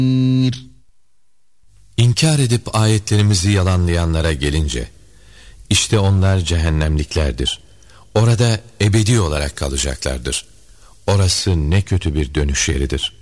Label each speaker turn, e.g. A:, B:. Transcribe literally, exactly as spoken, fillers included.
A: İnkar edip ayetlerimizi yalanlayanlara gelince, işte onlar cehennemliklerdir. Orada ebedi olarak kalacaklardır. Orası ne kötü bir dönüş yeridir.